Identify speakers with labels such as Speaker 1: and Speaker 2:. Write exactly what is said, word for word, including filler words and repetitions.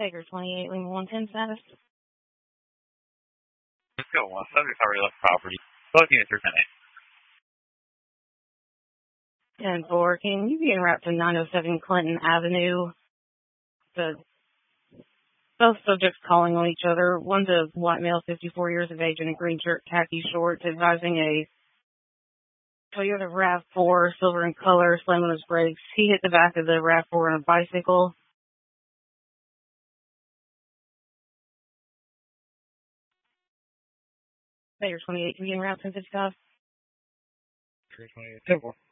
Speaker 1: Baker twenty-eight, Lima one ten status.
Speaker 2: Let's go. One subject already left property. Both units are ten
Speaker 1: ten four, can you be en route to nine oh seven Clinton Avenue? The both subjects calling on each other. One's a white male, fifty-four years of age, in a green shirt, khaki shorts, advising a Toyota RAV four, silver in color, slamming his brakes. He hit the back of the RAV four on a bicycle. Baker twenty-eight, can you be en route ten fifty-five?
Speaker 2: twenty-eight, ten four.